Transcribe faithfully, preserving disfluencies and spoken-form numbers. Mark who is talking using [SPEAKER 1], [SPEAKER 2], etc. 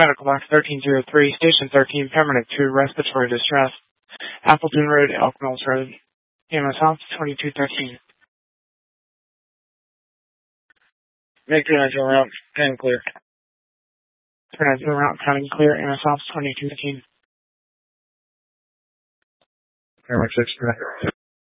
[SPEAKER 1] Medical Box thirteen oh three, Station thirteen, Permanent two, Respiratory Distress. Appleton Road, Elk Mills Road. E M S Office twenty-two thirteen.
[SPEAKER 2] Make three nine zero route, ten clear.
[SPEAKER 1] three nine zero route, counting clear, E M S Office twenty-two thirteen.
[SPEAKER 2] Paramedic six.